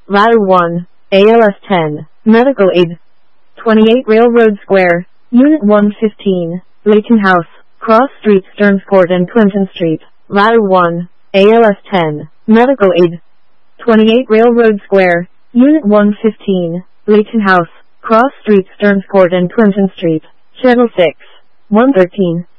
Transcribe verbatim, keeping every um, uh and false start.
Ladder one, A L S ten, Medical Aid. twenty-eight Railroad Square, Unit one fifteen, Layton House, Cross Street, Stearns Court and Clinton Street. Ladder one, A L S ten, Medical Aid. twenty-eight Railroad Square, Unit one fifteen, Layton House, Cross Street, Stearns Court and Clinton Street. Channel six, one thirteen.